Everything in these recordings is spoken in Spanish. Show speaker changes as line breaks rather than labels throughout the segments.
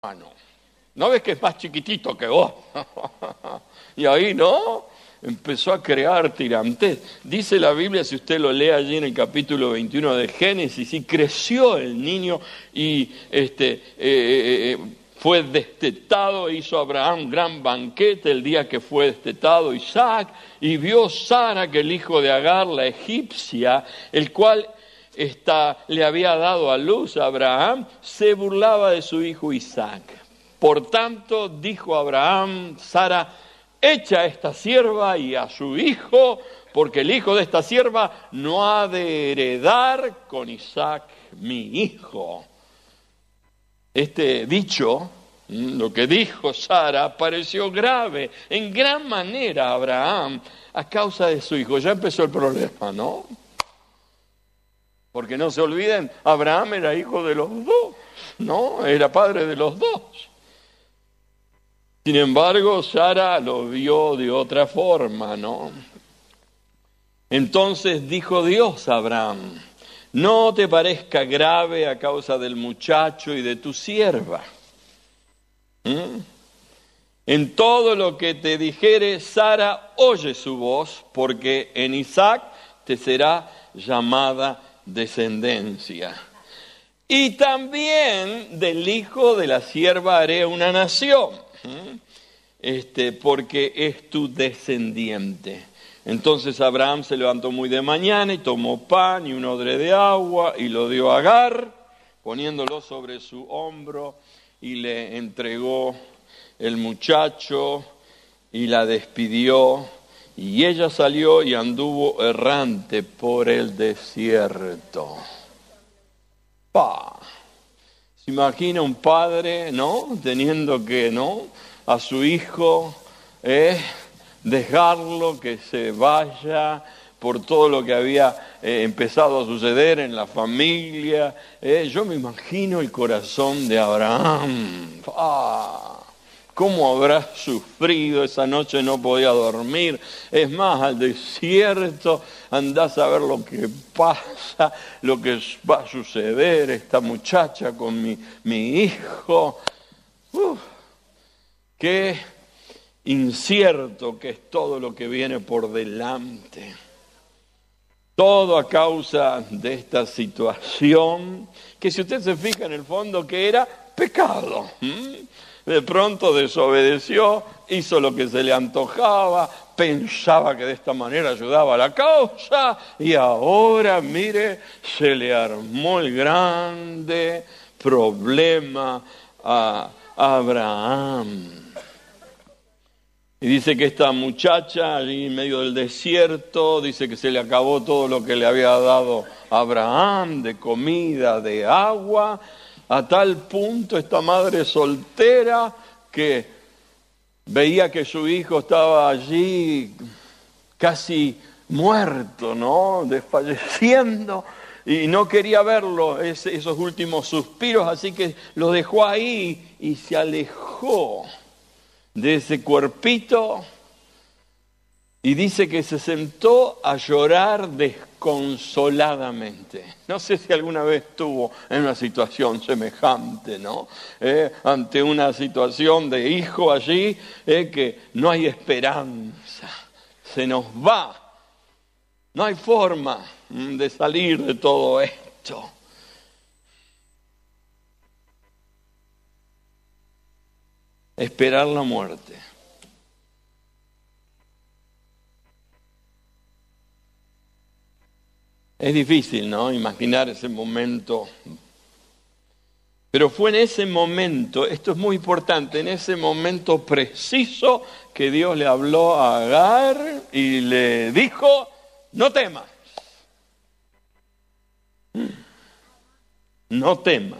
hermano. ¿No ves que es más chiquitito que vos? Y ahí, ¿no? Empezó a crear tirantes. Dice la Biblia, si usted lo lee allí en el capítulo 21 de Génesis, y creció el niño y fue destetado, hizo Abraham un gran banquete el día que fue destetado Isaac, y vio Sara que el hijo de Agar, la egipcia, el cual le había dado a luz a Abraham, se burlaba de su hijo Isaac. Por tanto, dijo Abraham, Sara, echa a esta sierva y a su hijo, porque el hijo de esta sierva no ha de heredar con Isaac mi hijo. Este dicho, lo que dijo Sara, pareció grave en gran manera a Abraham a causa de su hijo. Ya empezó el problema, ¿no? Porque no se olviden, Abraham era hijo de los dos, ¿no? Era padre de los dos. Sin embargo, Sara lo vio de otra forma, ¿no? Entonces dijo Dios a Abraham, no te parezca grave a causa del muchacho y de tu sierva. En todo lo que te dijere, Sara, oye su voz, porque en Isaac te será llamada descendencia. Y también del hijo de la sierva haré una nación, porque es tu descendiente. Entonces Abraham se levantó muy de mañana y tomó pan y un odre de agua y lo dio a Agar, poniéndolo sobre su hombro, y le entregó el muchacho y la despidió, y ella salió y anduvo errante por el desierto. Se imagina un padre, ¿no? Teniendo que, ¿no?, a su hijo dejarlo que se vaya por todo lo que había empezado a suceder en la familia. Yo me imagino el corazón de Abraham. ¿Cómo habrá sufrido? Esa noche no podía dormir. Es más, al desierto, andás a ver lo que pasa, lo que va a suceder, esta muchacha con mi hijo. Qué incierto que es todo lo que viene por delante. Todo a causa de esta situación, que si usted se fija en el fondo, que era pecado. De pronto desobedeció, hizo lo que se le antojaba, pensaba que de esta manera ayudaba a la causa, y ahora, mire, se le armó el grande problema a Abraham. Y dice que esta muchacha, allí en medio del desierto, dice que se le acabó todo lo que le había dado Abraham, de comida, de agua, a tal punto esta madre soltera que veía que su hijo estaba allí casi muerto, ¿no?, desfalleciendo, y no quería verlo, esos últimos suspiros, así que lo dejó ahí y se alejó de ese cuerpito, y dice que se sentó a llorar desconsoladamente. No sé si alguna vez estuvo en una situación semejante, ¿no? Ante una situación de hijo allí, que no hay esperanza, se nos va, no hay forma de salir de todo esto. Esperar la muerte. Es difícil, ¿no?, imaginar ese momento. Pero fue en ese momento, esto es muy importante, en ese momento preciso que Dios le habló a Agar y le dijo, no temas. No temas.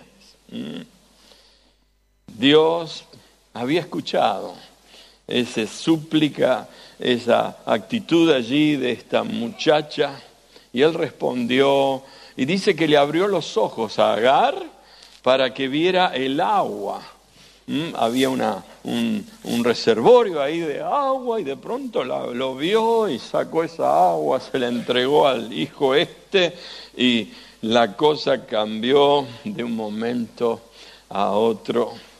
Dios había escuchado esa súplica, esa actitud allí de esta muchacha, y él respondió, y dice que le abrió los ojos a Agar para que viera el agua. Había un reservorio ahí de agua, y de pronto lo vio y sacó esa agua, se la entregó al hijo y la cosa cambió de un momento a otro.